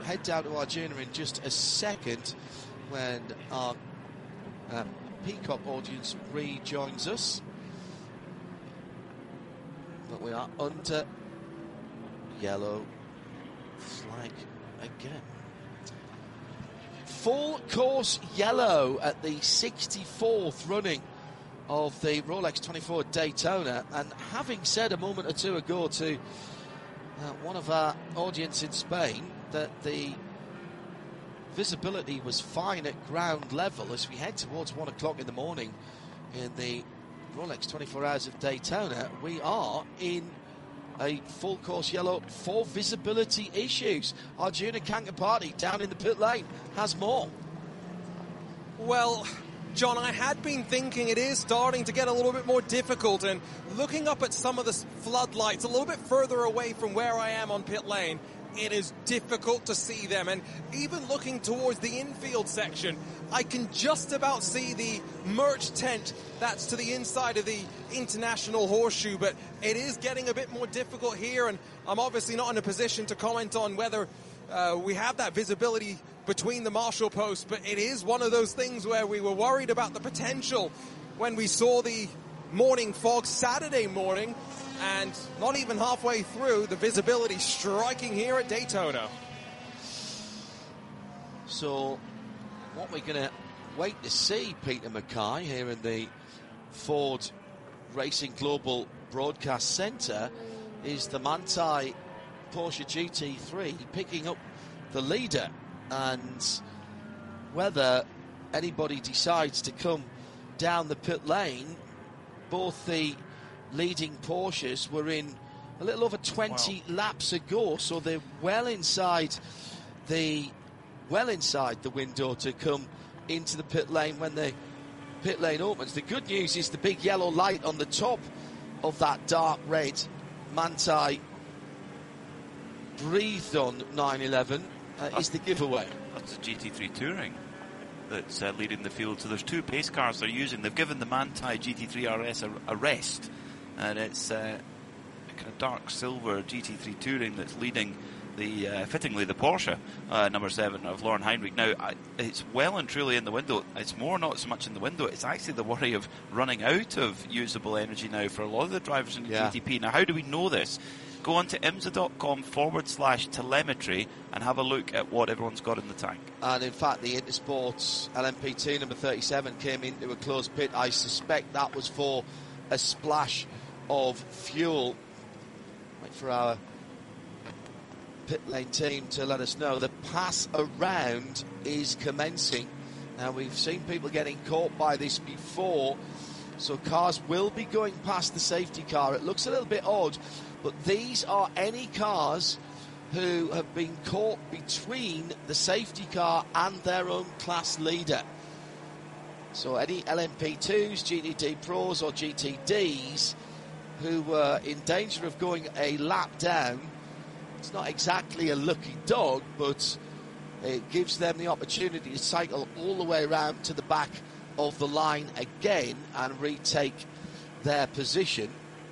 head down to Arjuna in just a second when our Peacock audience rejoins us. But we are under yellow flag again. Full course yellow at the 64th running of the Rolex 24 Daytona, and having said a moment or two ago to one of our audience in Spain that the visibility was fine at ground level as we head towards 1 o'clock in the morning in the Rolex 24 Hours of Daytona, we are in a full course yellow for visibility issues. Arjuna Kankapati down in the pit lane has more. Well, John, I had been thinking it is starting to get a little bit more difficult, and looking up at some of the floodlights a little bit further away from where I am on pit lane, it is difficult to see them. And even looking towards the infield section, I can just about see the merch tent that's to the inside of the International Horseshoe, but it is getting a bit more difficult here, and I'm obviously not in a position to comment on whether we have that visibility between the marshal posts, but it is one of those things where we were worried about the potential when we saw the morning fog Saturday morning, and not even halfway through, the visibility striking here at Daytona. So what we're going to wait to see, Peter Mackay, here in the Ford Racing Global Broadcast Centre, is the Manthey Porsche GT3 picking up the leader, and whether anybody decides to come down the pit lane. Both the leading Porsches were in a little over 20 laps ago, so they're well inside the window to come into the pit lane when the pit lane opens. The good news is the big yellow light on the top of that dark red Manthey breathed on 911 is the giveaway. That's the GT3 Touring that's leading the field. So there's two pace cars they're using. They've given the Manthey GT3 RS a rest, and it's a kind of dark silver GT3 Touring that's leading the fittingly the Porsche number 7 of Lauren Heinrich. Now it's well and truly in the window. It's more not so much in the window, it's actually the worry of running out of usable energy now for a lot of the drivers in the GTP. Now how do we know this? Go on to IMSA.com/telemetry and have a look at what everyone's got in the tank. And in fact, the Intersports LMP2 number 37 came into a closed pit. I suspect that was for a splash of fuel. Wait for our pit lane team to let us know. The pass around is commencing. Now, we've seen people getting caught by this before, so cars will be going past the safety car. It looks a little bit odd, but these are any cars who have been caught between the safety car and their own class leader. So any LMP2s, GTD Pros or GTDs who were in danger of going a lap down, it's not exactly a lucky dog, but it gives them the opportunity to cycle all the way around to the back of the line again and retake their position.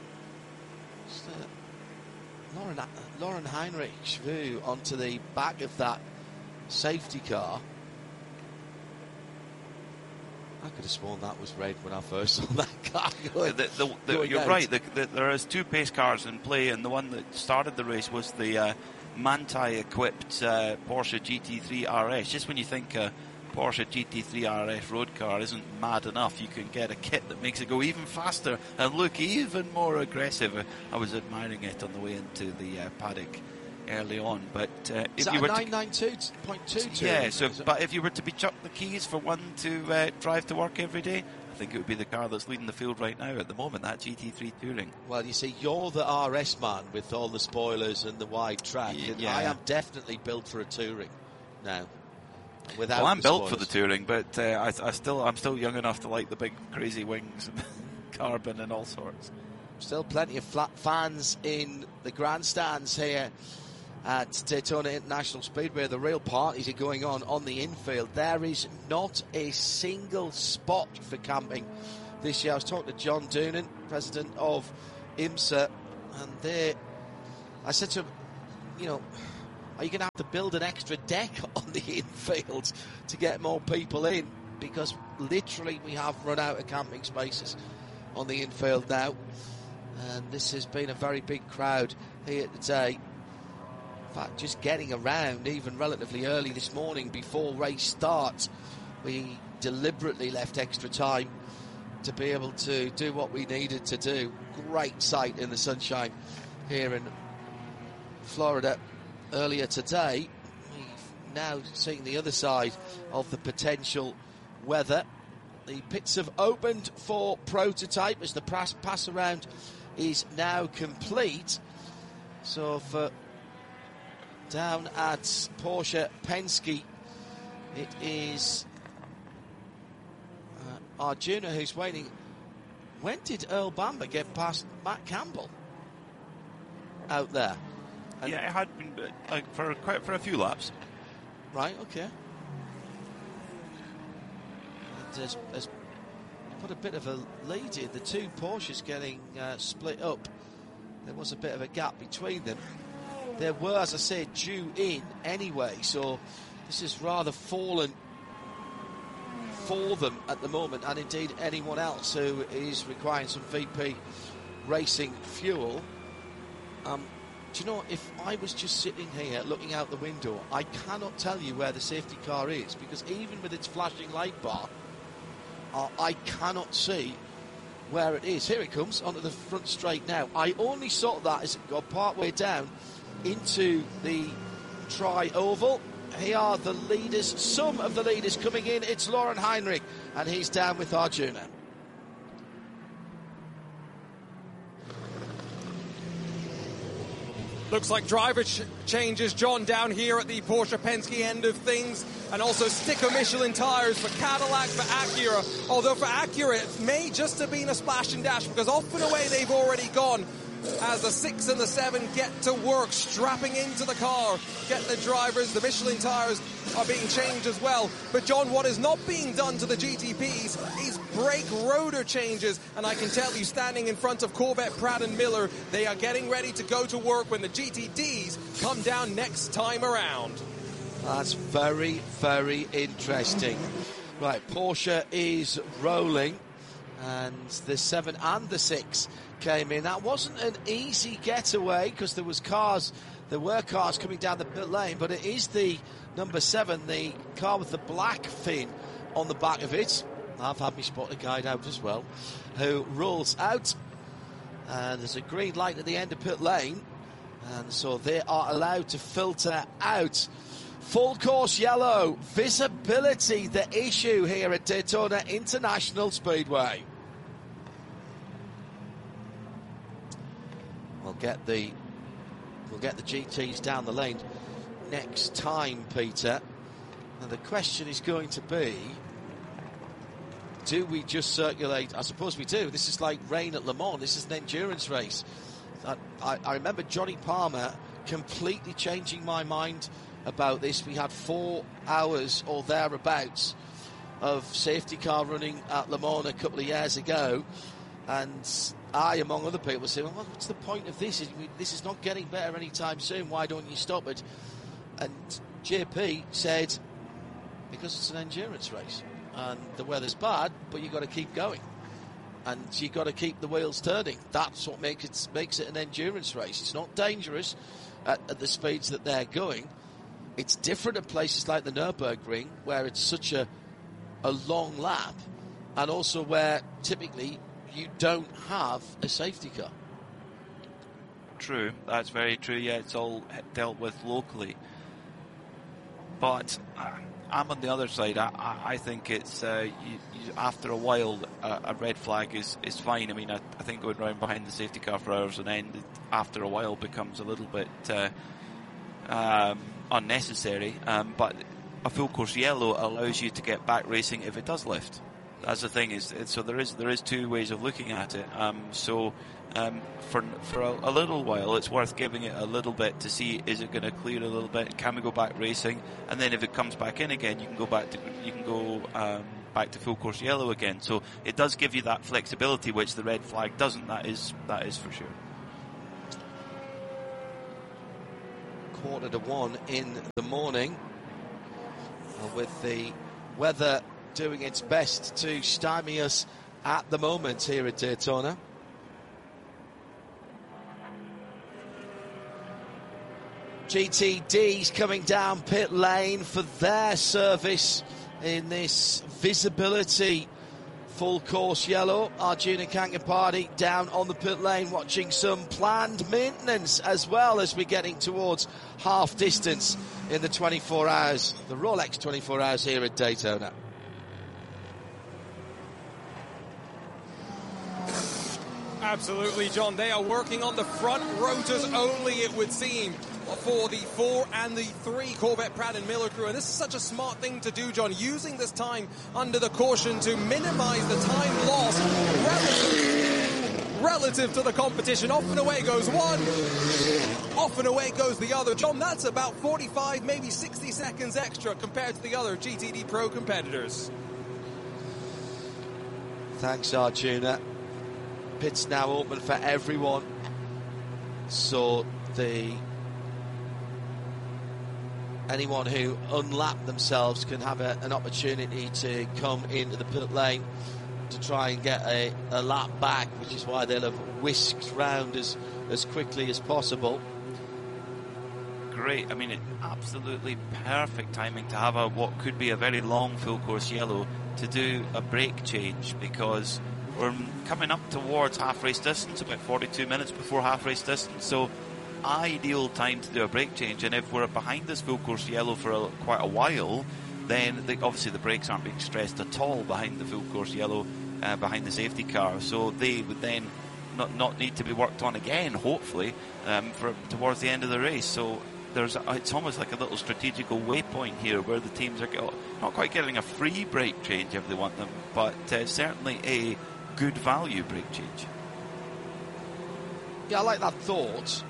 Lauren Heinrich's view onto the back of that safety car. I could have sworn that was red when I first saw that car going you're out. right. There is two pace cars in play, and the one that started the race was the Manthey-equipped Porsche GT3 RS. Just when you think a Porsche GT3 RS road car isn't mad enough, you can get a kit that makes it go even faster and look even more aggressive. I was admiring it on the way into the paddock early on, but if you were 992.22, yeah. But if you were to be chucked the keys for one to drive to work every day, I think it would be the car that's leading the field right now at the moment, that GT3 Touring. Well, you see, you're the RS man with all the spoilers and the wide track, and I am definitely built for a Touring now. Well, I'm built for the Touring, but I'm still young enough to like the big crazy wings and carbon and all sorts. Still plenty of fans in the grandstands here at Daytona International Speedway. The real parties are going on the infield. There is not a single spot for camping this year. I was talking to John Doonan, president of IMSA, and I said to him, are you going to have to build an extra deck on the infield to get more people in? Because literally we have run out of camping spaces on the infield now. And this has been a very big crowd here today. In fact, just getting around even relatively early this morning before race starts, we deliberately left extra time to be able to do what we needed to do. Great sight in the sunshine here in Florida earlier today. We've now seen the other side of the potential weather. The pits have opened for prototype as the pass around is now complete. So for down at Porsche Penske, it is Arjuna who's waiting. When did Earl Bamber get past Matt Campbell out there? And it had been for a few laps. Right, okay. It has put a bit of a lead in. The two Porsches getting split up. There was a bit of a gap between them. There were, as I said, due in anyway, so this is rather fallen for them at the moment, and indeed anyone else who is requiring some VP racing fuel. Do you know, if I was just sitting here looking out the window, I cannot tell you where the safety car is, because even with its flashing light bar, I cannot see where it is. Here it comes onto the front straight now. I only saw that as it got part way down into the tri-oval. Here are the leaders, some of the leaders coming in. It's Lauren Heinrich, and he's down with Arjuna. Looks like driver changes, John, down here at the Porsche Penske end of things. And also sticker Michelin tyres for Cadillac, for Acura. Although for Acura, it may just have been a splash and dash, because off and away they've already gone as the 6 and the 7 get to work, strapping into the car. Get the drivers, the Michelin tyres are being changed as well. But John, what is not being done to the GTPs is brake rotor changes. And I can tell you, standing in front of Corvette, Pratt and Miller, they are getting ready to go to work when the GTDs come down next time around. That's very, very interesting. Right, Porsche is rolling, and the 7 and the 6 came in. That wasn't an easy getaway, because there were cars coming down the pit lane, but it is the number 7, the car with the black fin on the back of it. I've had me spot a guide out as well, who rolls out, and there's a green light at the end of pit lane, and so they are allowed to filter out. Full course yellow, visibility the issue here at Daytona International Speedway. We'll get the GTs down the lane next time, Peter. And the question is going to be, do we just circulate? I suppose we do. This is like rain at Le Mans. This is an endurance race. I remember Johnny Palmer completely changing my mind about this. We had 4 hours or thereabouts of safety car running at Le Mans a couple of years ago, and I, among other people, said, well, what's the point of this? This is not getting better anytime soon. Why don't you stop it? And JP said, because it's an endurance race and the weather's bad, but you've got to keep going and you've got to keep the wheels turning. That's what makes it an endurance race. It's not dangerous at the speeds that they're going. It's different at places like the Nürburgring, where it's such a long lap, and also where typically you don't have a safety car. True, that's very true. Yeah, it's all dealt with locally. But I'm on the other side. I think it's after a while a red flag is fine. I mean, I think going around behind the safety car for hours on end, after a while becomes a little bit unnecessary. But a full course yellow allows you to get back racing if it does lift. That's the thing. So there is 2 ways of looking at it. For a little while, it's worth giving it a little bit to see, is it going to clear a little bit? Can we go back racing? And then if it comes back in again, you can go back to full course yellow again. So it does give you that flexibility, which the red flag doesn't. That is for sure. 1:45 in the morning. And with the weather doing its best to stymie us at the moment here at Daytona. GTD's coming down pit lane for their service in this visibility full course yellow. Arjuna Kangaparty down on the pit lane watching some planned maintenance as well as we're getting towards half distance in the 24 hours, the Rolex 24 hours here at Daytona. Absolutely, John. They are working on the front rotors only, it would seem, for the 4 and the 3 Corvette Pratt & Miller crew. And this is such a smart thing to do, John, using this time under the caution to minimize the time lost relative to the competition. Off and away goes one, off and away goes the other. John, that's about 45, maybe 60 seconds extra compared to the other GTD Pro competitors. Thanks, Arjuna. Pit's now open for everyone, so anyone who unlapped themselves can have an opportunity to come into the pit lane to try and get a lap back, which is why they'll have whisked round as quickly as possible. Great. I mean, absolutely perfect timing to have what could be a very long full course yellow to do a brake change, because we're coming up towards half race distance, about 42 minutes before half race distance, so ideal time to do a brake change. And if we're behind this full course yellow for quite a while, then obviously the brakes aren't being stressed at all behind the full course yellow, behind the safety car, so they would then not need to be worked on again, hopefully, towards the end of the race. So it's almost like a little strategical waypoint here where the teams are not quite getting a free brake change if they want them, but certainly a good value brake change. Yeah, I like that thought.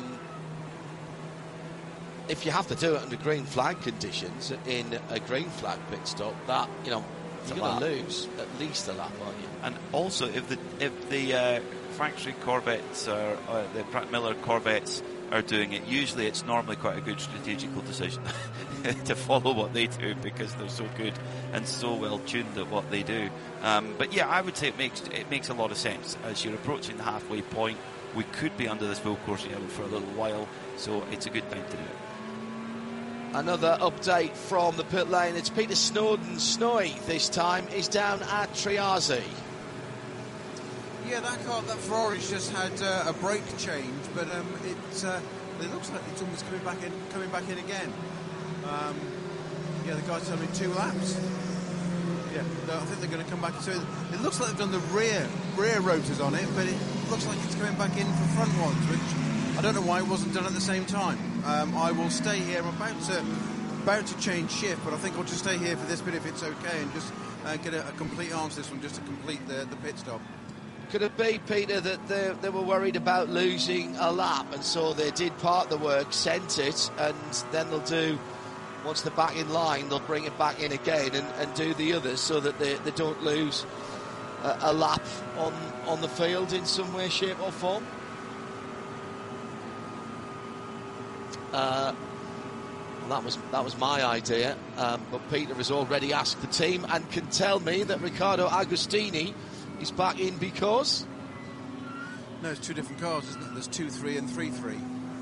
If you have to do it under green flag conditions in a green flag pit stop, that, you know, you're going to lose at least a lap, aren't you? And also, if the factory Corvettes or the Pratt Miller Corvettes are doing it, usually it's normally quite a good strategical decision to follow what they do, because they're so good and so well tuned at what they do. But yeah, I would say it makes a lot of sense. As you're approaching the halfway point, we could be under this full course yellow for a little while, so it's a good time to do it. Another update from the pit lane. It's Peter Snowden. Snowy this time is down at Triazi. Yeah, that Ferrari's just had a brake change, but it looks like it's almost coming back in again. Yeah, the guy's having 2 laps. Yeah, I think they're going to come back. So it looks like they've done the rear rotors on it, but it looks like it's coming back in for front ones, which I don't know why it wasn't done at the same time. I will stay here. I'm about to change shift, but I think I'll just stay here for this bit if it's okay, and just get a complete answer to this one, just to complete the pit stop. Could it be, Peter, that they were worried about losing a lap, and so they did part of the work, sent it, and then they'll do, once they're back in line, they'll bring it back in again and do the others, so that they don't lose a lap on the field in some way, shape or form? That was my idea, but Peter has already asked the team and can tell me that Riccardo Agostini is back in because... No, it's 2 different cars, isn't it? There's 2-3 and 3-3.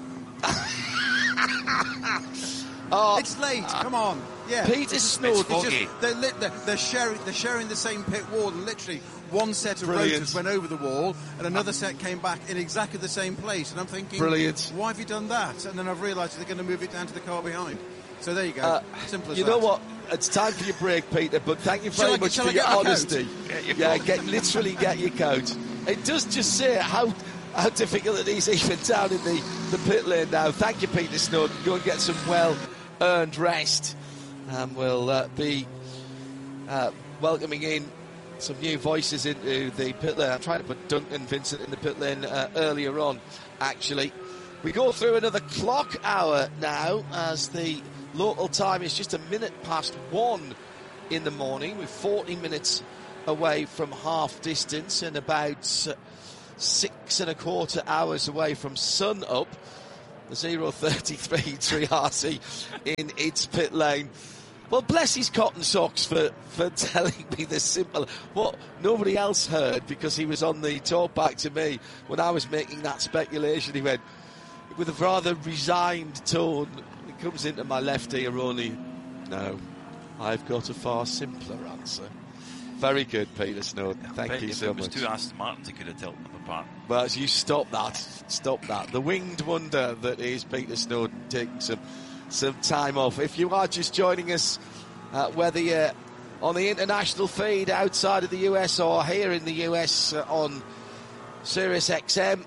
Oh, it's late, come on. Yeah, Peter Snowden. They're sharing the same pit wall, and literally one set of rotors went over the wall and another set came back in exactly the same place, and I'm thinking, brilliant, why have you done that? And then I've realised they're going to move it down to the car behind. So there you go. Simple as that. You know what? It's time for your break, Peter, but thank you very much for your honesty. Literally get your coat. It does just say how difficult it is even down in the pit lane now. Thank you, Peter Snowden. Go and get some well-earned rest. And we'll be welcoming in some new voices into the pit lane. I'm trying to put Duncan Vincent in the pit lane earlier on, actually. We go through another clock hour now, as the local time is just 1:01 in the morning. We're 40 minutes away from half distance and about 6 1/4 hours away from sun up. the 033 3RC in its pit lane. Well, bless his cotton socks for telling me this simple, what nobody else heard, because he was on the talk back to me when I was making that speculation. He went, with a rather resigned tone, it comes into my left ear only, no, I've got a far simpler answer. Very good, Peter Snowden. Thank you so much. If it was two Aston Martins, he could have tilted them apart. Well, you stop that. Stop that. The winged wonder that is Peter Snowden taking some time off. If you are just joining us, whether you're on the international feed outside of the US or here in the US on Sirius XM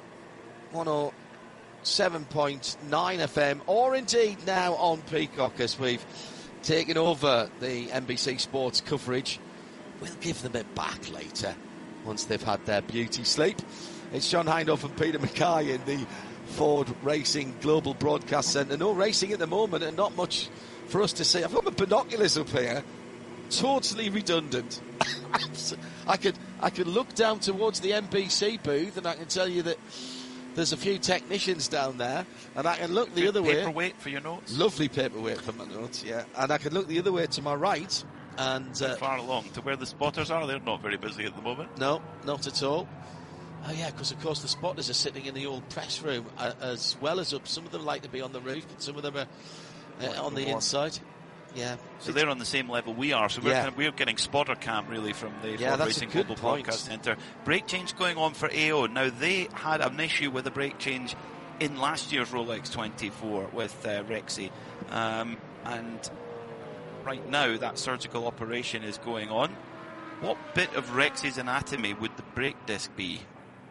107.9 FM, or indeed now on Peacock, as we've taken over the NBC Sports coverage. We'll give them it back later once they've had their beauty sleep. It's John Hindhaugh and Peter Mackay in the Ford Racing Global Broadcast Centre. No racing at the moment and not much for us to see. I've got my binoculars up here. Totally redundant. I could look down towards the NBC booth and I can tell you that there's a few technicians down there, and I can look the other way. Paperweight for your notes? Lovely paperweight for my notes, yeah. And I can look the other way to my right. And far along to where the spotters are. They're not very busy at the moment. No, not at all. Oh yeah, because of course the spotters are sitting in the old press room as well as up. Some of them like to be on the roof, but some of them are on the inside. Yeah. So they're on the same level we are. So we're getting spotter cam really from the Ford Racing Global Broadcast Centre. Brake change going on for AO. Now they had an issue with a brake change in last year's Rolex 24 with Rexy, and right now that surgical operation is going on. What bit of Rexy's anatomy would the brake disc be?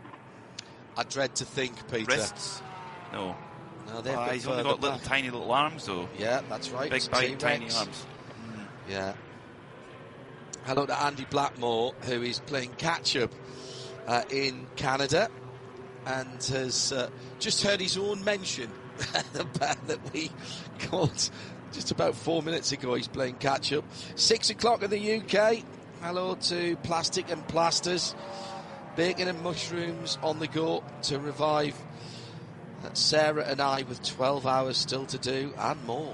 I dread to think, Peter. Wrists? No. No, he's only got tiny little arms, though. Yeah, that's right. Big, big, tiny arms. Yeah. Hello to Andy Blackmore, who is playing catch-up in Canada and has just heard his own mention. The band that we called just about 4 minutes ago. He's playing catch-up. 6 o'clock in the UK. Hello to Plastic and Plasters. Bacon and mushrooms on the go to revive Sarah and I with 12 hours still to do and more.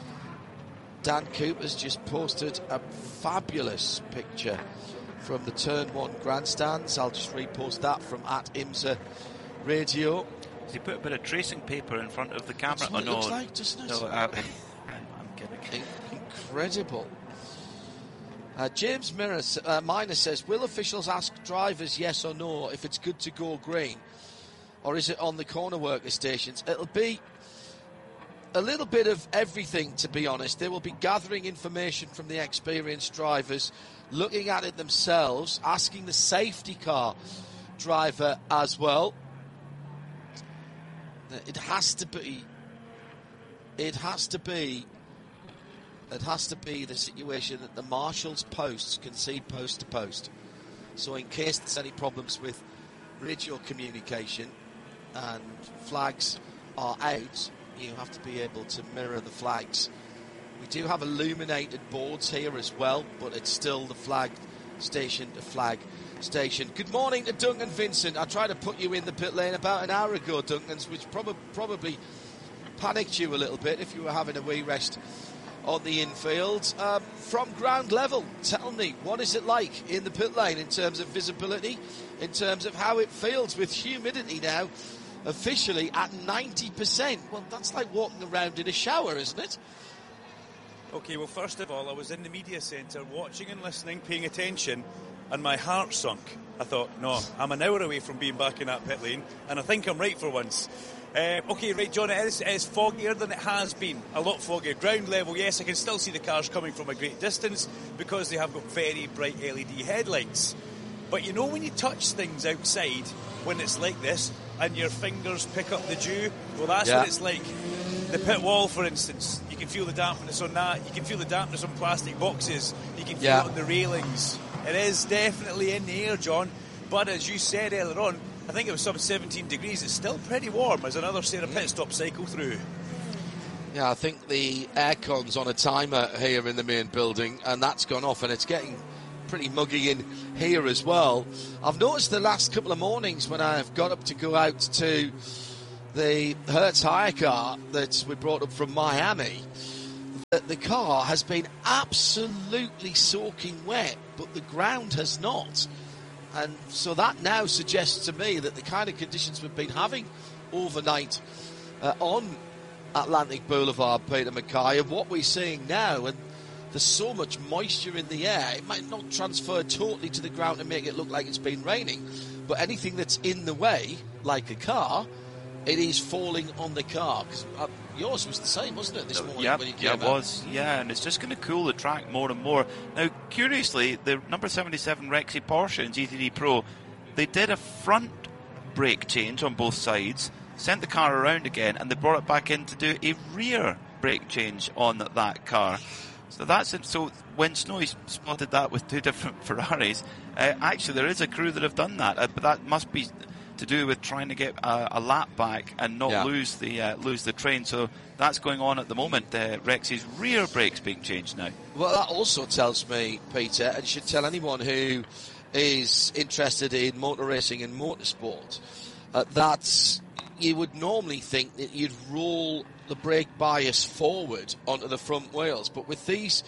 Dan Cooper's just posted a fabulous picture from the Turn 1 grandstands. I'll just repost that from @IMSA Radio. Does he put a bit of tracing paper in front of the camera? That's what it looks like, doesn't it? No, I'm kidding. Incredible. James Minor says, will officials ask drivers yes or no if it's good to go green? Or is it on the corner worker stations? It'll be a little bit of everything, to be honest. They will be gathering information from the experienced drivers, looking at it themselves, asking the safety car driver as well. It has to be the situation that the marshal's posts can see post to post. So in case there's any problems with radio communication and flags are out, you have to be able to mirror the flags. We do have illuminated boards here as well, but it's still the flag station to flag station. Good morning to Duncan Vincent. I tried to put you in the pit lane about an hour ago, Duncan, which probably panicked you a little bit if you were having a wee rest on the infield. From ground level, tell me, what is it like in the pit lane in terms of visibility, in terms of how it feels with humidity now officially at 90%? Well, that's like walking around in a shower, isn't it? Okay, well, first of all, I was in the media centre watching and listening, paying attention, and my heart sunk. I thought, no, I'm an hour away from being back in that pit lane, and I think I'm right for once. Okay, right, John, it is foggier than it has been. A lot foggier. Ground level, yes, I can still see the cars coming from a great distance because they have got very bright LED headlights. But you know when you touch things outside, when it's like this, and your fingers pick up the dew? Well, that's what it's like. The pit wall, for instance, you can feel the dampness on that. You can feel the dampness on plastic boxes. You can feel it on the railings. It is definitely in the air, John. But as you said earlier on, I think it was some 17 degrees. It's still pretty warm as another Sarah pit stop cycle through. Yeah, I think the aircon's on a timer here in the main building, and that's gone off, and it's getting pretty muggy in here as well. I've noticed the last couple of mornings when I've got up to go out to the Hertz hire car that we brought up from Miami, that the car has been absolutely soaking wet, but the ground has not. And so that now suggests to me that the kind of conditions we've been having overnight on Atlantic Boulevard, Peter Mackay, and what we're seeing now, and there's so much moisture in the air, it might not transfer totally to the ground and make it look like it's been raining, but anything that's in the way, like a car, it is falling on the car. Because yours was the same, wasn't it, this morning? Yeah, when you came it was. Yeah, and it's just going to cool the track more and more. Now, curiously, the number 77 Rexy Porsche in GT3 Pro, they did a front brake change on both sides, sent the car around again, and they brought it back in to do a rear brake change on that car. So that's it. So when Snowy spotted that with two different Ferraris, actually there is a crew that have done that, but that must be to do with trying to get a lap back and not lose the train. So that's going on at the moment. Rexy's rear brake's being changed now. Well, that also tells me, Peter, and should tell anyone who is interested in motor racing and motorsport, that you would normally think that you'd roll the brake bias forward onto the front wheels, but with these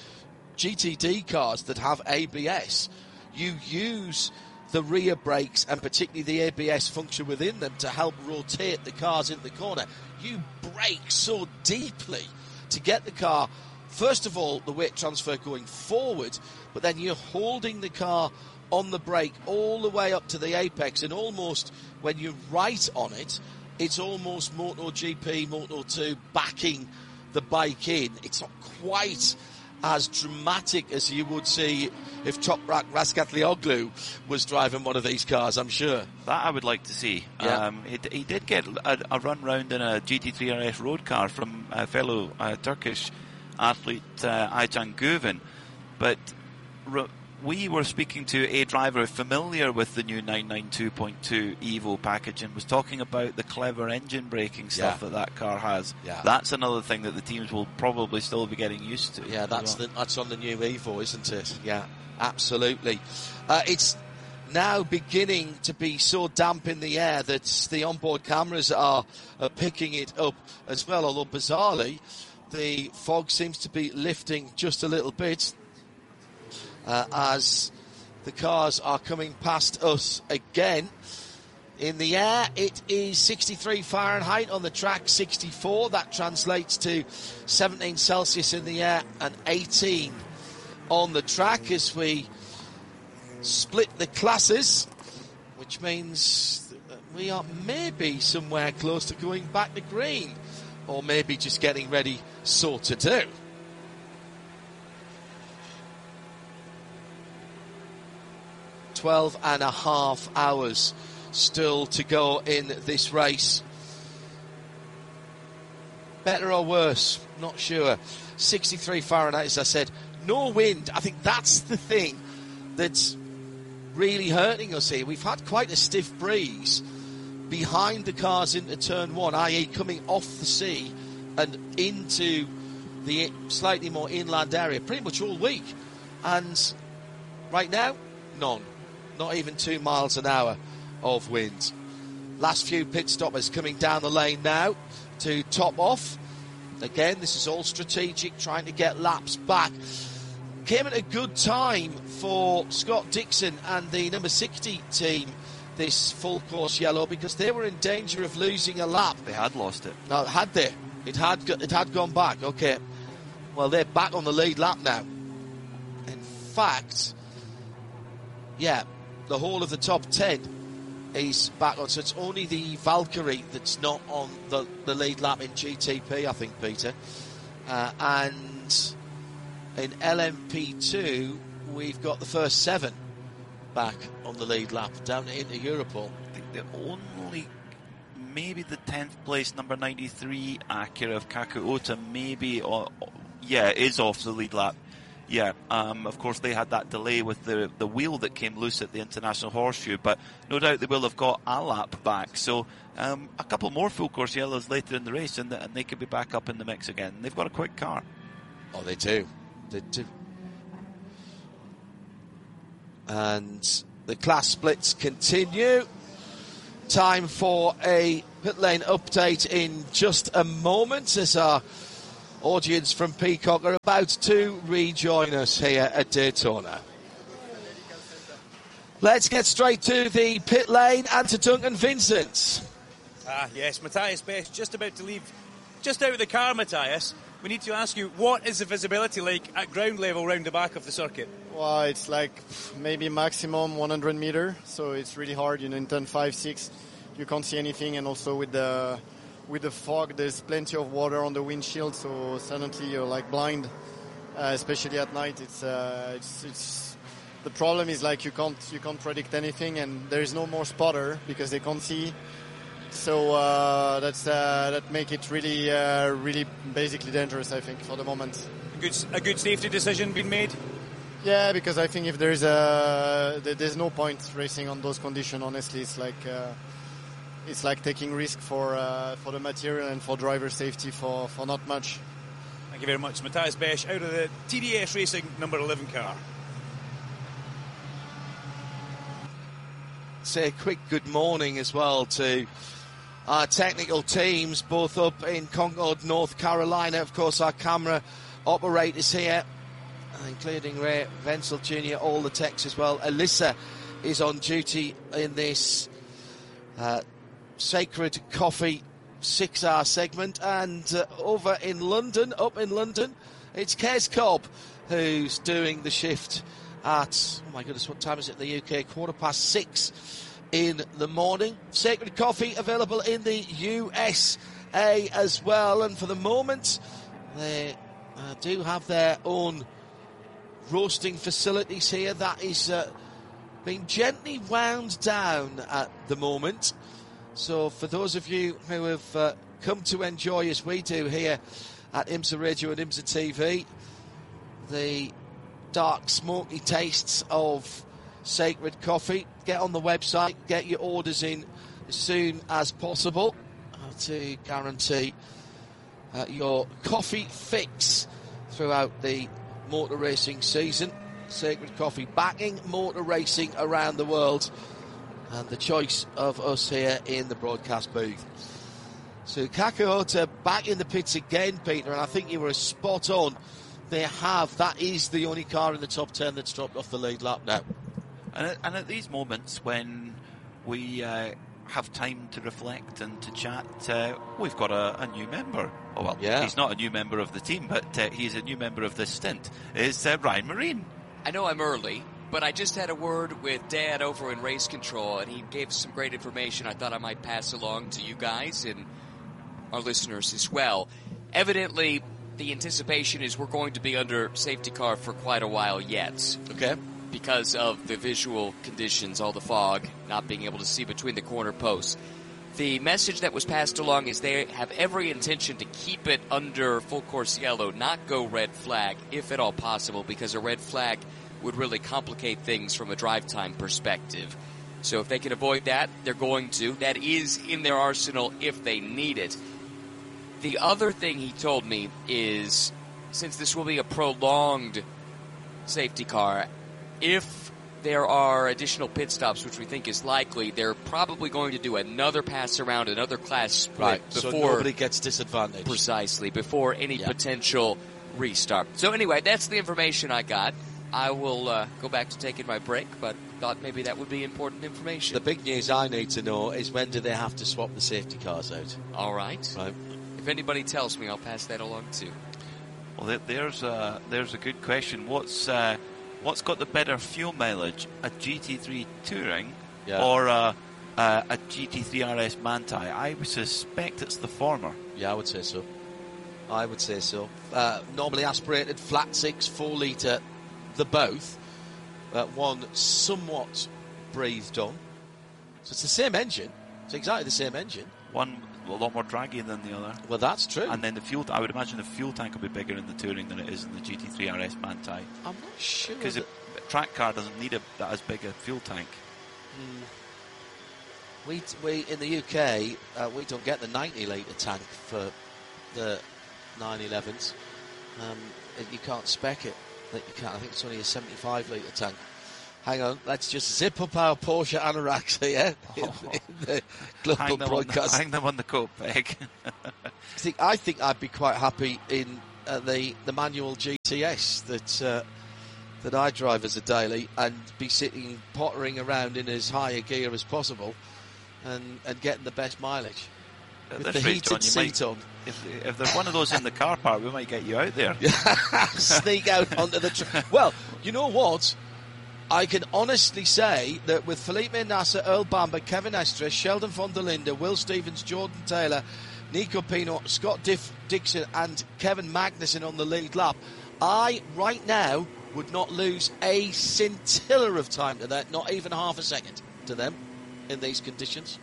GTD cars that have ABS, you use the rear brakes and particularly the ABS function within them to help rotate the cars into the corner. You brake so deeply to get the car, first of all, the weight transfer going forward, but then you're holding the car on the brake all the way up to the apex, and almost when you're right on it, it's almost MotoGP, Moto2 backing the bike in. It's not quite as dramatic as you would see if Toprak Razgatlioglu was driving one of these cars, I'm sure. That I would like to see. Yeah. He did get a run round in a GT3 RS road car from a fellow Turkish athlete, Aycan Guven, but we were speaking to a driver familiar with the new 992.2 Evo package and was talking about the clever engine braking stuff that car has. Yeah. That's another thing that the teams will probably still be getting used to. Yeah, that's on the new Evo, isn't it? Yeah, absolutely. It's now beginning to be so damp in the air that the onboard cameras are picking it up as well, although bizarrely the fog seems to be lifting just a little bit. As the cars are coming past us again. In the air, it is 63 Fahrenheit, on the track 64. That translates to 17 Celsius in the air and 18 on the track as we split the classes, which means that we are maybe somewhere close to going back to green, or maybe just getting ready so to do. 12.5 hours still to go in this race. Better or worse? Not sure. 63 Fahrenheit, as I said. No wind. I think that's the thing that's really hurting us here. We've had quite a stiff breeze behind the cars into turn one, i.e. coming off the sea and into the slightly more inland area pretty much all week. And right now, none. Not even 2 miles an hour of wind. Last few pit stoppers coming down the lane now to top off. Again, this is all strategic, trying to get laps back. Came at a good time for Scott Dixon and the number 60 team, this full course yellow, because they were in danger of losing a lap. They had lost it. No, had they? It had gone back. Okay. Well, they're back on the lead lap now. In fact, yeah, the whole of the top 10 is back on. So it's only the Valkyrie that's not on the lead lap in GTP, I think, Peter. And in LMP2, we've got the first 7 back on the lead lap down into Europol. I think the only, maybe the 10th place number 93 Acura of Kaku Ota maybe, is off the lead lap. Yeah, of course they had that delay with the wheel that came loose at the International Horseshoe, but no doubt they will have got a lap back. So a couple more full course yellows later in the race, and they could be back up in the mix again. They've got a quick car. Oh, they do. They do. And the class splits continue. time for a pit lane update in just a moment, as our audience from Peacock are about to rejoin us here at Daytona. Let's get straight to the pit lane and to Duncan Vincent. Yes, Matthias Best just about to leave, just out of the car, Matthias. We need to ask you, what is the visibility like at ground level round the back of the circuit? Well, it's like maybe maximum 100 meter, so it's really hard. In turn 5, 6, you can't see anything, and also with the fog, there's plenty of water on the windshield, so suddenly you're like blind, especially at night. It's the problem is like you can't predict anything, and there is no more spotter because they can't see. So that make it really basically dangerous, I think, for the moment. A good safety decision being made. Yeah, because I think if there's no point racing on those conditions. Honestly, it's like taking risk for the material and for driver safety for not much. Thank you very much, Matthias Besch, out of the TDS Racing number 11 car. Say a quick good morning as well to our technical teams, both up in Concord, North Carolina. Of course, our camera operators here, including Ray Wenzel Jr., all the techs as well. Alyssa is on duty in this Sacred Coffee 6-hour segment. And over in London, it's Kes Cobb who's doing the shift at, oh my goodness, what time is it in the UK? 6:15 in the morning. Sacred Coffee available in the USA as well. And for the moment, they do have their own roasting facilities here. That is being gently wound down at the moment. So for those of you who have come to enjoy, as we do here at IMSA Radio and IMSA TV, the dark, smoky tastes of Sacred Coffee, get on the website, get your orders in as soon as possible to guarantee your coffee fix throughout the motor racing season. Sacred Coffee backing motor racing around the world, and the choice of us here in the broadcast booth. So Kakahota back in the pits again, Peter, and I think you were spot on. That is the only car in the top 10 that's dropped off the lead lap now. And at these moments when we have time to reflect and to chat, we've got a new member. Oh, well, yeah. He's not a new member of the team, but he's a new member of this stint. Is Ryan Marine. I know I'm early, but I just had a word with Dad over in race control, and he gave some great information I thought I might pass along to you guys and our listeners as well. Evidently, the anticipation is we're going to be under safety car for quite a while yet. Okay. Because of the visual conditions, all the fog, not being able to see between the corner posts. The message that was passed along is they have every intention to keep it under full course yellow, not go red flag, if at all possible, because a red flag would really complicate things from a drive time perspective. So if they can avoid that, they're going to. That is in their arsenal if they need it. The other thing he told me is, since this will be a prolonged safety car, if there are additional pit stops, which we think is likely, they're probably going to do another pass around, another class split before, so nobody gets disadvantaged. Precisely, before any potential restart. So anyway, that's the information I got. I will go back to taking my break, but thought maybe that would be important information. The big news I need to know is, when do they have to swap the safety cars out? All right. If anybody tells me, I'll pass that along too. Well, there's a good question. What's got the better fuel mileage, a GT3 Touring or a GT3 RS Manti? I would suspect it's the former. Yeah, I would say so. Normally aspirated flat 6 4-litre, the both. One somewhat breathed on. So it's the same engine. It's exactly the same engine. One a lot more draggy than the other. Well, that's true. And then the fuel, I would imagine the fuel tank will be bigger in the Touring than it is in the GT3 RS Manti. I'm not sure. Because a track car doesn't need that as big a fuel tank. We in the UK, we don't get the 90-litre tank for the 911s. You can't spec it. I think it's only a 75-litre tank. Hang on, let's just zip up our Porsche anoraks here in the global broadcast. Hang them on the coat peg. I think I'd be quite happy in the manual GTS that I drive as a daily, and be sitting pottering around in as high a gear as possible and getting the best mileage. With the heated seat on. If there's one of those in the car park, we might get you out there. Sneak out onto the track. Well, you know what? I can honestly say that with Felipe Nasr, Earl Bamber, Kevin Estre, Sheldon von der Linde, Will Stevens, Jordan Taylor, Nico Pino, Scott Dixon and Kevin Magnussen on the lead lap, I, right now, would not lose a scintilla of time to that, not even half a second to them in these conditions.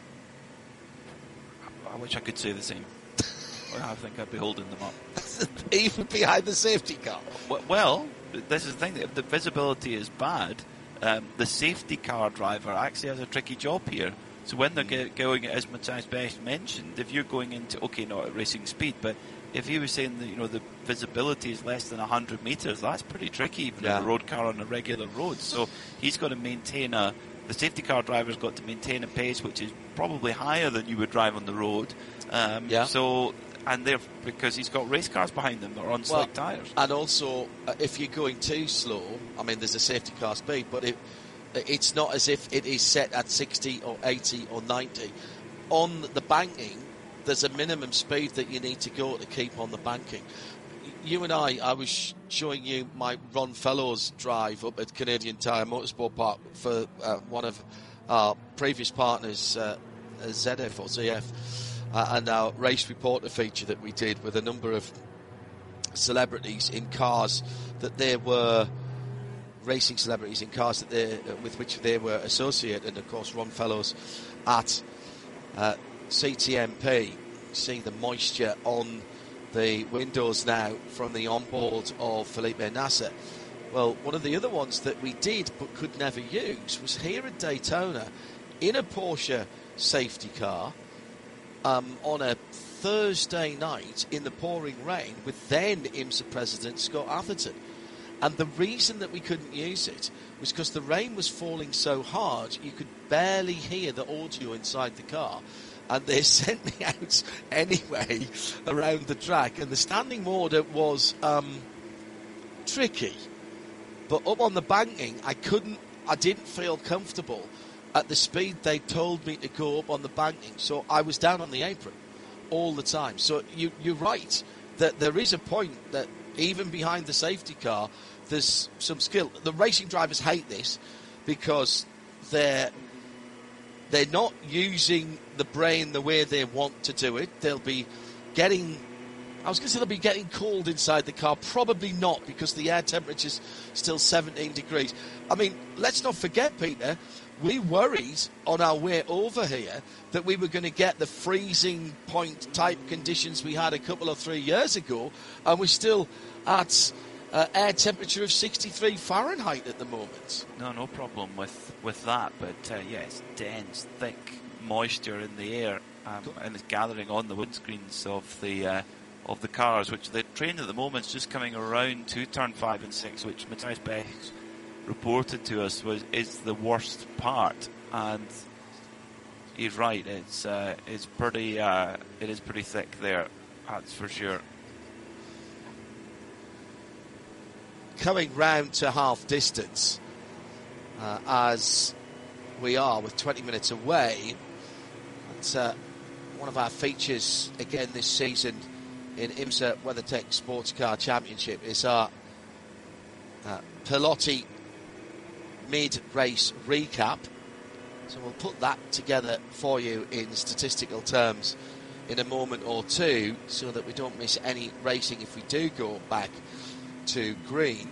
I wish I could say the same. I think I'd be holding them up. Even behind the safety car. Well, this is the thing. If the visibility is bad, the safety car driver actually has a tricky job here. So when they're going, as Matthias Best mentioned, if you're going into, not at racing speed, but if he was saying that, the visibility is less than 100 metres, that's pretty tricky, even in a road car on a regular road. So he's got to maintain the safety car driver's got to maintain a pace which is probably higher than you would drive on the road. So, and because he's got race cars behind them that are on slick tyres. And also, if you're going too slow, there's a safety car speed, but it's not as if it is set at 60 or 80 or 90. On the banking, there's a minimum speed that you need to go to keep on the banking. You and I was showing you my Ron Fellows drive up at Canadian Tire Motorsport Park for one of our previous partners, ZF or ZF, and our race reporter feature that we did with a number of celebrities in cars that they were racing celebrities in cars that with which they were associated, and of course Ron Fellows at CTMP. See the moisture on the windows now from the onboard of Felipe Nasr. Well, one of the other ones that we did but could never use was here at Daytona in a Porsche safety car on a Thursday night in the pouring rain with then IMSA president Scott Atherton. And the reason that we couldn't use it was because the rain was falling so hard you could barely hear the audio inside the car. And they sent me out anyway around the track. And the standing order was tricky. But up on the banking, I didn't feel comfortable at the speed they told me to go up on the banking. So I was down on the apron all the time. So you're right that there is a point that even behind the safety car, there's some skill. The racing drivers hate this because they're not using the brain the way they want to do it. They'll be getting cold inside the car. Probably not, because the air temperature's still 17 degrees. Let's not forget, Peter, we worried on our way over here that we were going to get the freezing point type conditions we had a couple or 3 years ago, and we're still at air temperature of 63 Fahrenheit at the moment. No problem with that, but it's dense, thick moisture in the air, and it's gathering on the windscreens of the cars, which the train at the moment is just coming around to turn 5 and 6, which Matthias Best reported to us is the worst part. And he's right, it is pretty thick there, that's for sure. Coming round to half distance, as we are with 20 minutes away, it's one of our features again this season in IMSA WeatherTech Sports Car Championship is our Pelotti mid-race recap. So we'll put that together for you in statistical terms in a moment or two, so that we don't miss any racing if we do go back to green.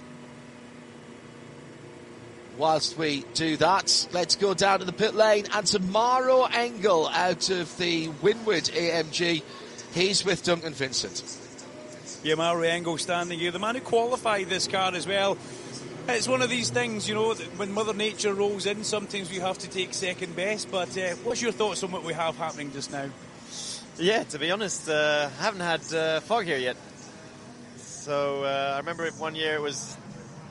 Whilst we do that, let's go down to the pit lane and to Maro Engel out of the Winward AMG. He's with Duncan Vincent. Yeah, Maro Engel standing here, the man who qualified this car as well. It's one of these things, when Mother Nature rolls in, sometimes we have to take second best. But what's your thoughts on what we have happening just now? Yeah, to be honest, I haven't had fog here yet. So I remember one year it was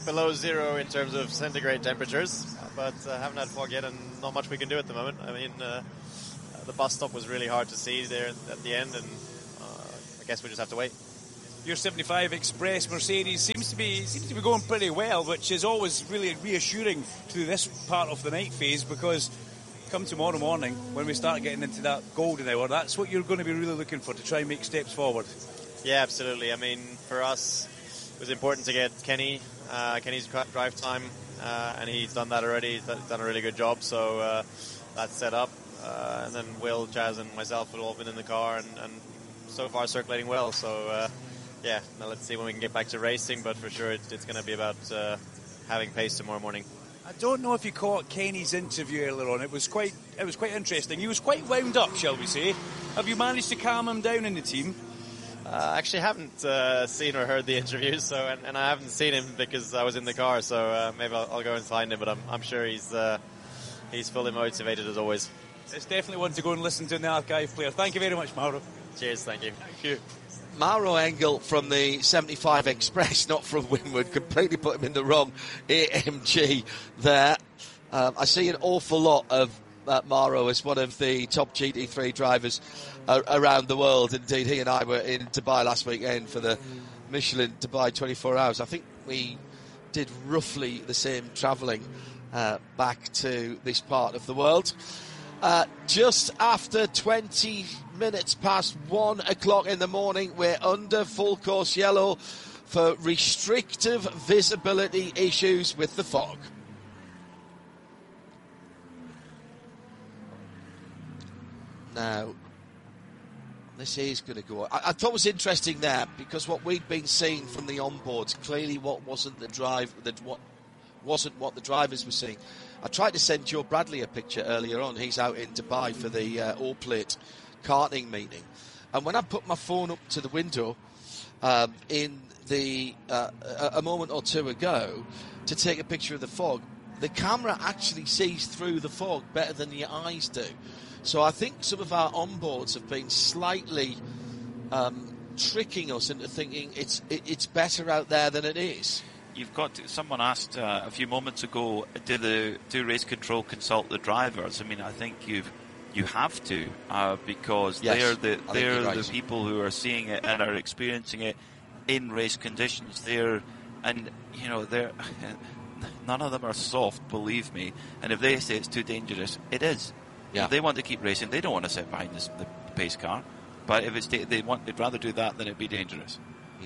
below zero in terms of centigrade temperatures, but haven't had fog yet, and not much we can do at the moment. I mean, the bus stop was really hard to see there at the end, and I guess we just have to wait. Your 75 Express Mercedes seems to be going pretty well, which is always really reassuring through this part of the night phase, because come tomorrow morning when we start getting into that golden hour, that's what you're going to be really looking for, to try and make steps forward. Yeah, absolutely. I mean, for us, it was important to get Kenny's drive time, and he's done that already. He's done a really good job, so that's set up. And then Will, Jazz, and myself have all been in the car, and so far circulating well. So, yeah, now let's see when we can get back to racing, but for sure it's going to be about having pace tomorrow morning. I don't know if you caught Kenny's interview earlier on. It was quite interesting. He was quite wound up, shall we say. Have you managed to calm him down in the team? I actually haven't seen or heard the interview, so and I haven't seen him because I was in the car. So maybe I'll go and find him. But I'm sure he's fully motivated as always. It's definitely one to go and listen to in the archive player. Thank you very much, Mauro. Cheers, thank you. Thank you. Mauro Engel from the 75 Express, not from Winward, completely put him in the wrong AMG there. I see an awful lot of Mauro as one of the top GT3 drivers around the world. Indeed, he and I were in Dubai last weekend for the Michelin Dubai 24 Hours. I think we did roughly the same travelling back to this part of the world. Just after 20 minutes past 1 o'clock in the morning, we're under full course yellow for restrictive visibility issues with the fog. Now, this is going to go. I thought it was interesting there because what we'd been seeing from the onboards, clearly what wasn't the drivers were seeing. I tried to send Joe Bradley a picture earlier on. He's out in Dubai for the All-Plate karting meeting. And when I put my phone up to the window in a moment or two ago to take a picture of the fog, the camera actually sees through the fog better than your eyes do. So I think some of our onboards have been slightly tricking us into thinking it's better out there than it is. You've got to, someone asked a few moments ago, do Race Control consult the drivers? I mean, I think you have to because yes, they're the people who are seeing it and are experiencing it in race conditions. They're none of them are soft, believe me. And if they say it's too dangerous, it is. Yeah. If they want to keep racing, they don't want to sit behind the pace car. But if they'd rather do that than it'd be dangerous.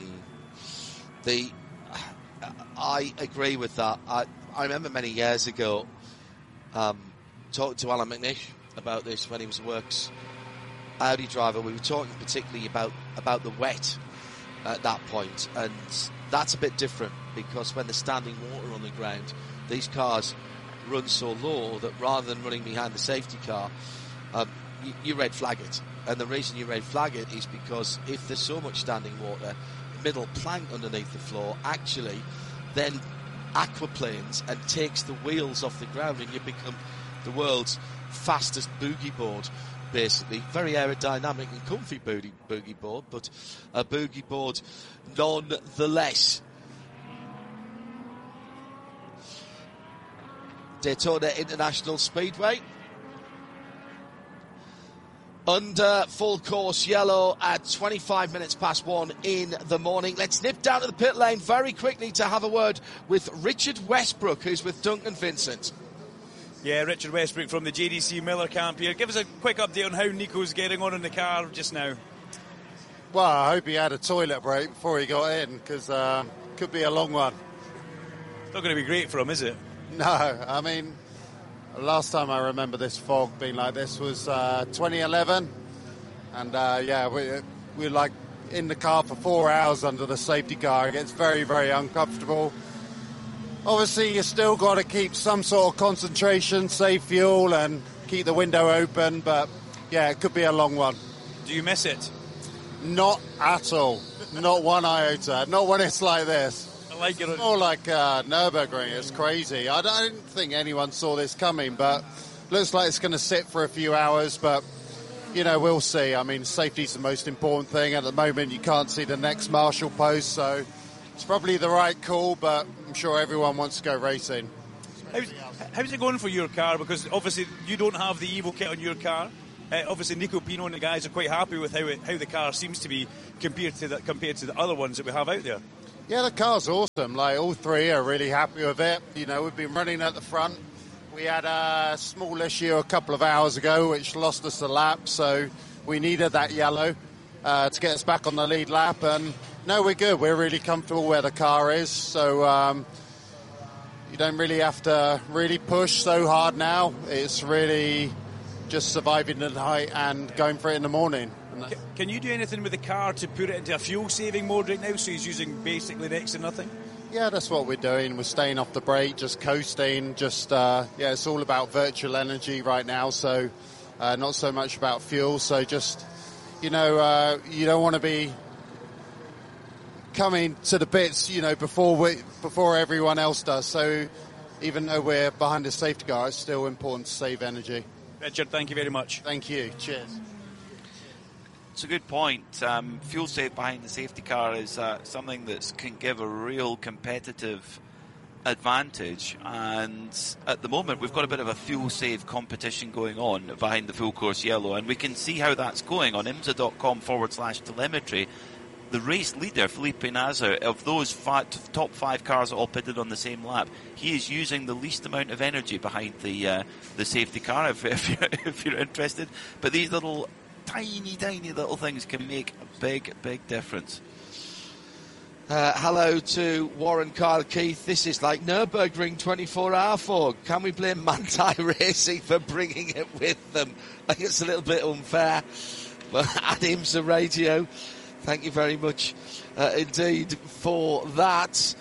I agree with that. I remember many years ago talking to Alan McNish about this when he was a Works Audi driver. We were talking particularly about the wet at that point, and that's a bit different because when there's standing water on the ground, these cars run so low that rather than running behind the safety car, you red flag it. And the reason you red flag it is because if there's so much standing water, middle plank underneath the floor actually then aquaplanes and takes the wheels off the ground, and you become the world's fastest boogie board, basically. Very aerodynamic and comfy boogie board, but a boogie board nonetheless. Daytona International Speedway. Under full course yellow at 25 minutes past 1 in the morning. Let's nip down to the pit lane very quickly to have a word with Richard Westbrook, who's with Duncan Vincent. Yeah, Richard Westbrook from the JDC Miller camp here. Give us a quick update on how Nico's getting on in the car just now. Well, I hope he had a toilet break before he got in, because could be a long one. It's not going to be great for him, is it? No, I mean, last time I remember this fog being like this was 2011, and we're like in the car for 4 hours under the safety car. It gets very, very uncomfortable. Obviously, you still got to keep some sort of concentration, save fuel, and keep the window open, but yeah, it could be a long one. Do you miss it? Not at all. Not one iota. Not when it's like this. Like it. It's more like Nürburgring. It's crazy. I don't think anyone saw this coming, but looks like it's going to sit for a few hours, but we'll see. I mean, safety's the most important thing. At the moment, you can't see the next marshal post, so It's probably the right call, but I'm sure everyone wants to go racing. How's it going for your car? Because obviously you don't have the Evo kit on your car. Obviously Nico Pino and the guys are quite happy with how the car seems to be compared to the other ones that we have out there. Yeah, the car's awesome. Like, all three are really happy with it. You know, we've been running at the front. We had a small issue a couple of hours ago which lost us a lap, so we needed that yellow to get us back on the lead lap. And no, we're good. We're really comfortable where the car is, so you don't really have to really push so hard now. It's really just surviving the night and going for it in the morning. Can you do anything with the car to put it into a fuel-saving mode right now, so he's using basically next to nothing? Yeah, that's what we're doing. We're staying off the brake, just coasting, it's all about virtual energy right now, so not so much about fuel. So just, you don't want to be coming to the bits, before everyone else does. So even though we're behind the safety car, it's still important to save energy. Richard, thank you very much. Thank you. Cheers. It's a good point. Fuel save behind the safety car is something that can give a real competitive advantage, and at the moment we've got a bit of a fuel save competition going on behind the full course yellow, and we can see how that's going on IMSA.com/telemetry. The race leader, Felipe Nasr, of those top 5 cars all pitted on the same lap, he is using the least amount of energy behind the safety car, if you're interested. But these tiny little things can make a big difference. Hello to Warren Kyle Keith. This is like Nürburgring 24-hour fog. Can we blame Manthey Racing for bringing it with them? I think it's a little bit unfair. But at IMSA Radio, thank you very much indeed for that.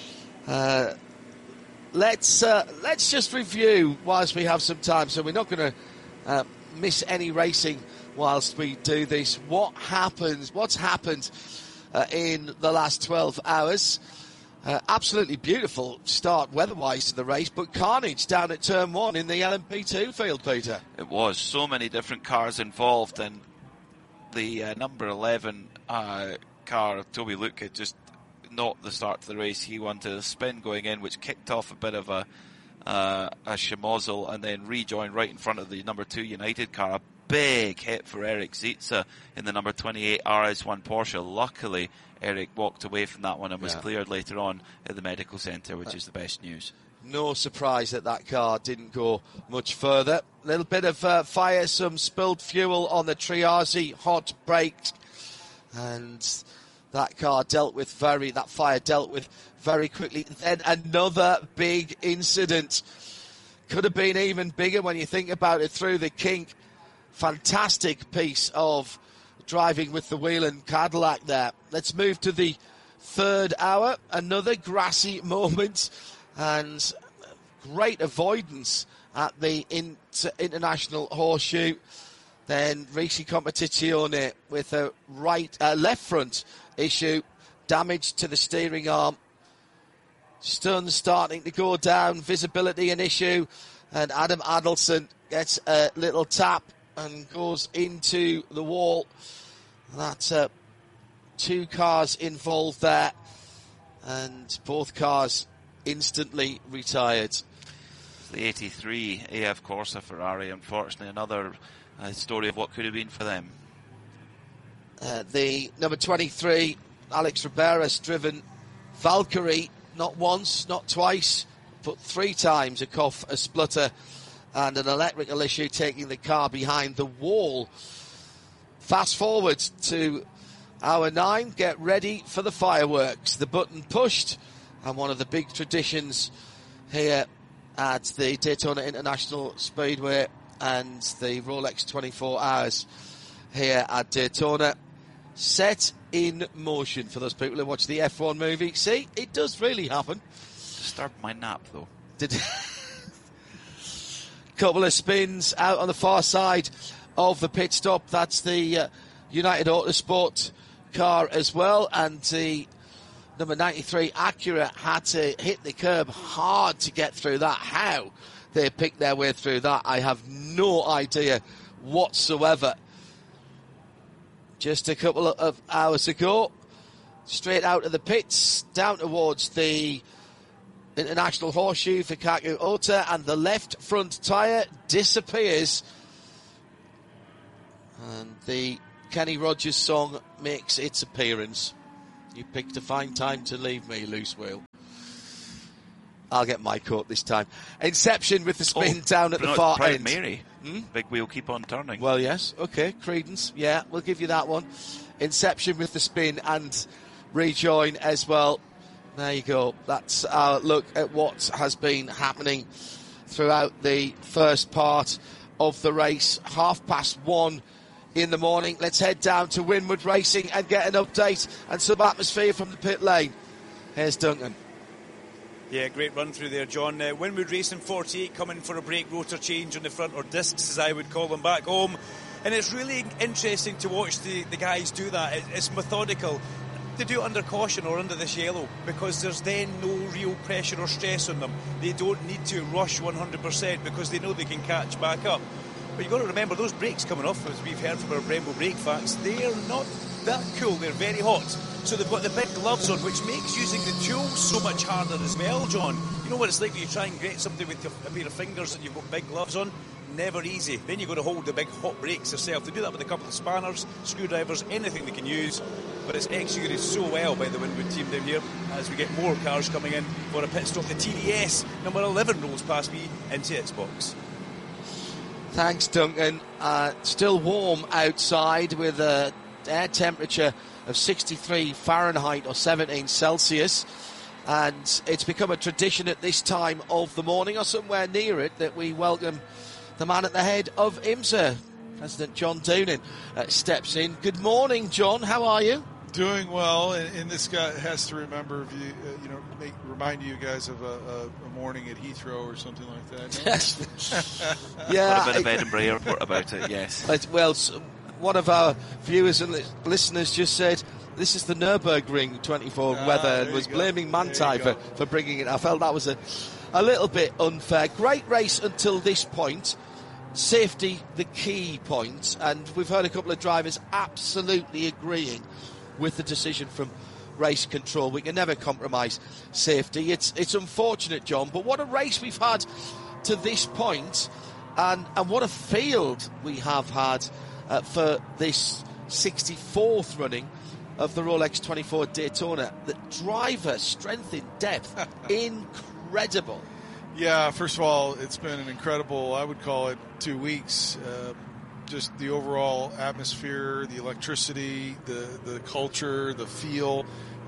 Let's just review whilst we have some time, so we're not going to miss any racing whilst we do this. What's happened in the last 12 hours? Absolutely beautiful start weather-wise to the race, but carnage down at Turn 1 in the LMP2 field, Peter. It was. So many different cars involved, and the number 11 car, Toby Luca, just not the start to the race. He wanted a spin going in, which kicked off a bit of a schmozzle, and then rejoined right in front of the number 2 United car. A big hit for Eric Zietze in the number 28 RS1 Porsche. Luckily, Eric walked away from that one and was cleared later on at the medical centre, which is the best news. No surprise that car didn't go much further. A little bit of fire, some spilled fuel on the Triazi hot brakes, and that fire dealt with very quickly. Then another big incident. Could have been even bigger when you think about it, through the kink. Fantastic piece of driving with the Whelen Cadillac there. Let's move to the third hour. Another grassy moment and great avoidance at the International Horseshoe. Then Ricci Competizione with a left front issue, damage to the steering arm. Stun starting to go down, visibility an issue, and Adam Adelson gets a little tap and goes into the wall. That's 2 cars involved there, and both cars instantly retired. The 83 AF Corsa Ferrari, unfortunately, another story of what could have been for them. The number 23, Alex Riberas, driven Valkyrie, not once, not twice, but 3 times, a cough, a splutter, and an electrical issue, taking the car behind the wall. Fast forward to hour 9, get ready for the fireworks. The button pushed, and one of the big traditions here at the Daytona International Speedway and the Rolex 24 Hours here at Daytona set in motion. For those people who watch the F1 movie, see, it does really happen. Disturbed my nap, though. Couple of spins out on the far side of the pit stop. That's the United Autosport car as well, and the number 93 Acura had to hit the curb hard to get through that. How they picked their way through that, I have no idea whatsoever. Just a couple of hours ago, straight out of the pits, down towards the International Horseshoe for Kaku Ota, and the left front tyre disappears. And the Kenny Rogers song makes its appearance. You picked a fine time to leave me, Loose Wheel. I'll get my coat this time. Inception with the spin down at the far Proud end. Mary. Big wheel keep on turning. Well, yes. Okay, Credence. Yeah, we'll give you that one. Inception with the spin and rejoin as well. There you go. That's our look at what has been happening throughout the first part of the race. 1:30 in the morning. Let's head down to Winwood Racing and get an update and some atmosphere from the pit lane. Here's Duncan. Yeah, great run through there, John. Winwood Racing 48 coming for a brake rotor change on the front, or discs as I would call them, back home. And it's really interesting to watch the guys do that. It's methodical. They do it under caution or under this yellow because there's then no real pressure or stress on them. They don't need to rush 100% because they know they can catch back up. But you've got to remember, those brakes coming off, as we've heard from our Brembo brake facts, they are not that cool. They're very hot. So they've got the big gloves on, which makes using the tools so much harder as well, John. You know what it's like when you try and grate something with a pair of fingers and you've got big gloves on? Never easy. Then you've got to hold the big hot brakes yourself. They do that with a couple of spanners, screwdrivers, anything they can use. But it's executed so well by the Winwood team down here as we get more cars coming in for a pit stop. The TDS number 11 rolls past me into its box. Thanks, Duncan. Still warm outside with a air temperature of 63 Fahrenheit or 17 Celsius. And it's become a tradition at this time of the morning, or somewhere near it, that we welcome the man at the head of IMSA. President John Doonan steps in. Good morning, John. How are you? Doing well, and this guy has to remember, remind you guys of a morning at Heathrow or something like that. No? Yeah, a bit of Edinburgh Airport about it, yes. Well, one of our viewers and listeners just said this is the Nürburgring 24 weather and was blaming Manthey for bringing it. I felt that was a little bit unfair. Great race until this point. Safety, the key point, and we've heard a couple of drivers absolutely agreeing with the decision from race control. We can never compromise safety. It's unfortunate, John, but what a race we've had to this point, and what a field we have had for this 64th running of the Rolex 24 Daytona. The driver strength in depth, incredible. Yeah, first of all, it's been an incredible, I would call it, 2 weeks. Just the overall atmosphere, the electricity, the culture, the feel.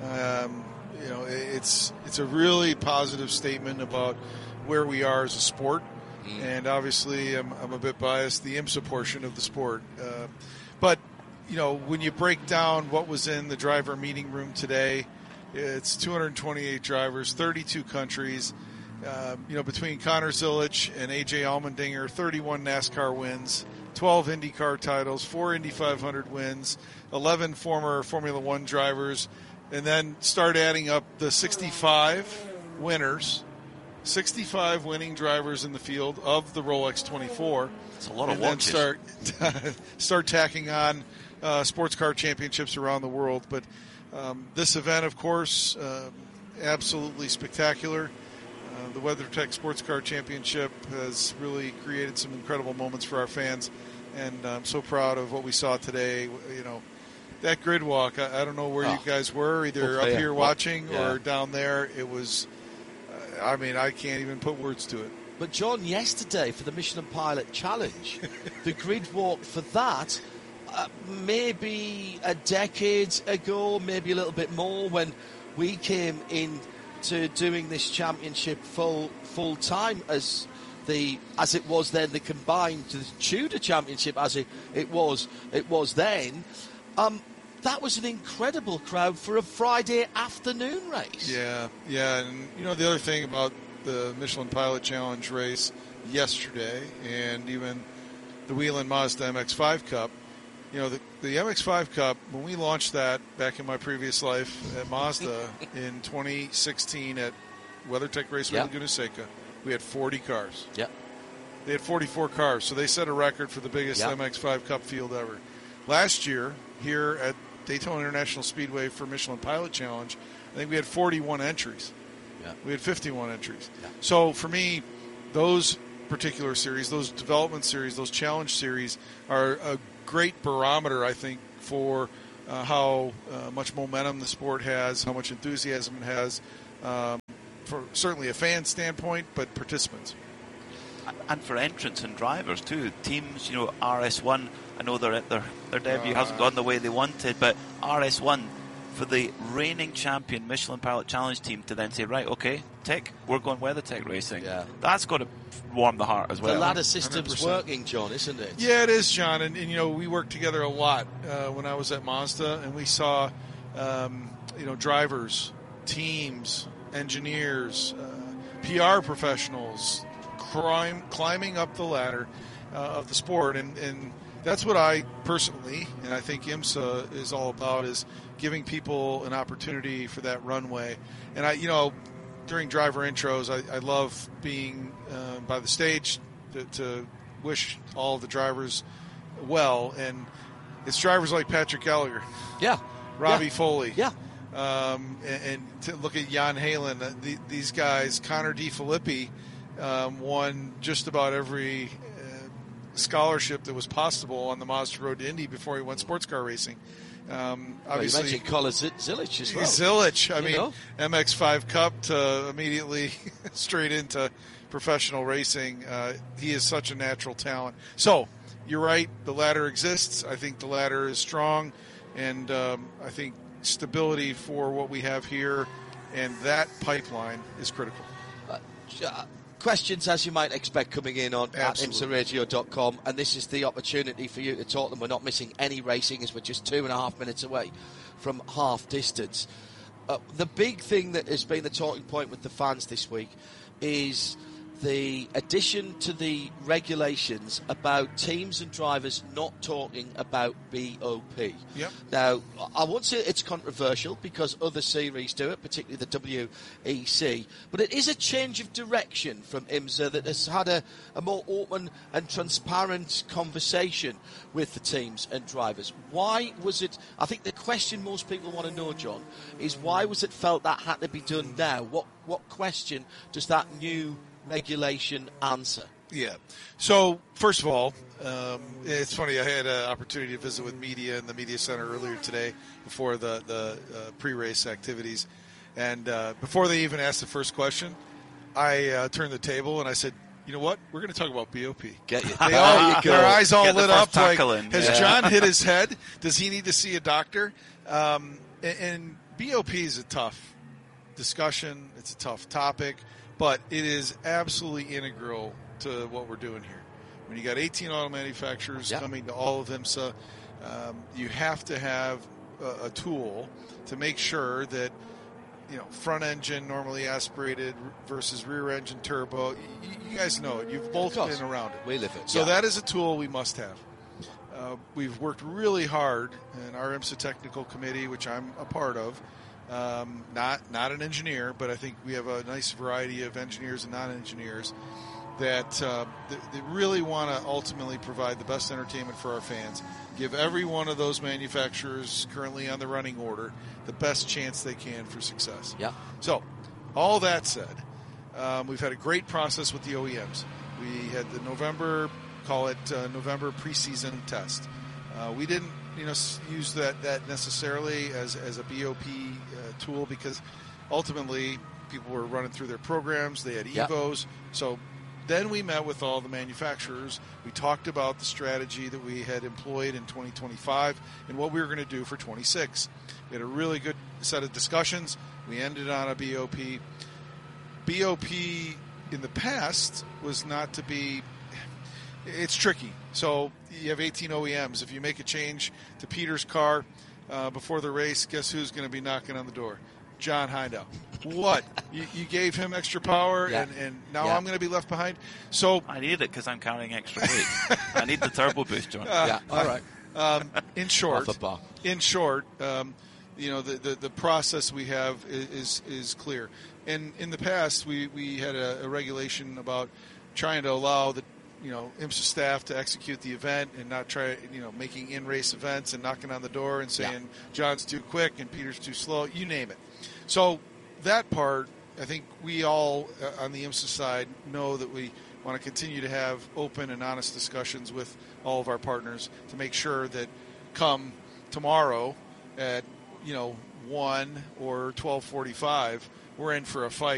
It's a really positive statement about where we are as a sport. And obviously, I'm a bit biased, the IMSA portion of the sport. But when you break down what was in the driver meeting room today, it's 228 drivers, 32 countries. Between Connor Zilich and AJ Allmendinger, 31 NASCAR wins, 12 IndyCar titles, 4 Indy 500 wins, 11 former Formula One drivers, and then start adding up the 65 winners, 65 winning drivers in the field of the Rolex 24. It's a lot of watches. And then start tacking on sports car championships around the world. But this event, of course, absolutely spectacular. The WeatherTech Sports Car Championship has really created some incredible moments for our fans, and I'm so proud of what we saw today. That grid walk, I don't know where you guys were, either up here watching or down there. It was, I can't even put words to it. But John, yesterday for the Michelin Pilot Challenge, the grid walk for that, maybe a decade ago, maybe a little bit more, when we came in to doing this championship full time as it was then, the combined the Tudor Championship as it was then. That was an incredible crowd for a Friday afternoon race. Yeah, and the other thing about the Michelin Pilot Challenge race yesterday, and even the Whelen Mazda MX-5 Cup. The MX-5 Cup, when we launched that back in my previous life at Mazda in 2016 at WeatherTech Raceway Laguna Seca, we had 40 cars. Yeah. They had 44 cars, so they set a record for the biggest MX-5 Cup field ever. Last year, here at Daytona International Speedway for Michelin Pilot Challenge, I think we had 41 entries. Yeah. We had 51 entries. Yeah. So for me, those particular series, those development series, those challenge series are a great barometer, I think, for how much momentum the sport has, how much enthusiasm it has, for certainly a fan standpoint, but participants. And for entrants and drivers too. Teams, RS1, I know their debut hasn't gone the way they wanted, but RS1, for the reigning champion Michelin Pilot Challenge team to then say, right, okay, Tech, we're going WeatherTech Racing. Yeah. That's got to warm the heart as well. The ladder system's 100%. working, John, isn't it? Yeah, it is, John. And we worked together a lot when I was at Mazda, and we saw, drivers, teams, engineers, PR professionals climbing up the ladder of the sport. And that's what I personally, and I think IMSA is all about, is giving people an opportunity for that runway. And during driver intros, I love being by the stage to wish all the drivers well. And it's drivers like Patrick Gallagher. Yeah. Robbie Foley. Yeah. And to look at Jan Halen, these guys, Connor DeFilippi, won just about every scholarship that was possible on the Mazda Road to Indy before he went sports car racing. Obviously, you mentioned Colin Zilic as well. Zilic, I mean, MX5 Cup to immediately straight into professional racing. He is such a natural talent. So, you're right, the ladder exists. I think the ladder is strong, and I think stability for what we have here and that pipeline is critical. Questions, as you might expect, coming in on at IMSARadio.com, and this is the opportunity for you to talk them. We're not missing any racing as we're just 2.5 minutes away from half distance. The big thing that has been the talking point with the fans this week is the addition to the regulations about teams and drivers not talking about BOP. Yep. Now, I won't say it's controversial because other series do it, particularly the WEC, but it is a change of direction from IMSA that has had a more open and transparent conversation with the teams and drivers. Why was it, I think the question most people want to know, John, is why was it felt that had to be done now? What question does that new regulation answer? Yeah. So, first of all, it's funny, I had an opportunity to visit with media in the media center earlier today before the pre-race activities. And before they even asked the first question, I turned the table and I said, you know what? We're going to talk about BOP. Get you. Their eyes all lit up. Like, has John hit his head? Does he need to see a doctor? And BOP is a tough discussion. It's a tough topic. But it is absolutely integral to what we're doing here. When you got 18 auto manufacturers coming to all of IMSA, you have to have a tool to make sure that, front engine normally aspirated versus rear engine turbo. You guys know it. You've both been around it. We live it. So that is a tool we must have. We've worked really hard in our IMSA technical committee, which I'm a part of. Not an engineer, but I think we have a nice variety of engineers and non-engineers that really want to ultimately provide the best entertainment for our fans, give every one of those manufacturers currently on the running order the best chance they can for success. Yeah. So, all that said, we've had a great process with the OEMs. We had the November preseason test. We didn't use that necessarily as a BOP tool because ultimately people were running through their programs. They had EVOs. So then we met with all the manufacturers. We talked about the strategy that we had employed in 2025 and what we were going to do for 26. We had a really good set of discussions. We ended on a BOP. BOP in the past was not to be... It's tricky. So you have 18 OEMs. If you make a change to Peter's car before the race, guess who's going to be knocking on the door? John Hindau. What? You gave him extra power, and now I'm going to be left behind? So I need it because I'm carrying extra weight. I need the turbo boost, John. All right. In short, the process we have is clear. And in the past, we had a regulation about trying to allow the IMSA staff to execute the event and not try, making in-race events and knocking on the door and saying John's too quick and Peter's too slow, you name it. So that part, I think we all on the IMSA side know that we want to continue to have open and honest discussions with all of our partners to make sure that come tomorrow at 1 or 12:45, we're in for a fight.